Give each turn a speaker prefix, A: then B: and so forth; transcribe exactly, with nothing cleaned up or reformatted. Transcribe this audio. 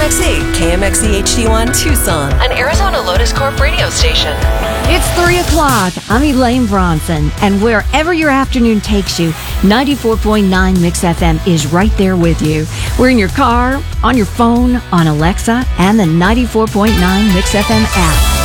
A: X E, K M X E H D one, Tucson, an Arizona Lotus Corp radio station.
B: It's three o'clock. I'm Elaine Bronson, and wherever your afternoon takes you, ninety-four point nine Mix F M is right there with you. We're in your car, on your phone, on Alexa, and the ninety-four point nine Mix F M app.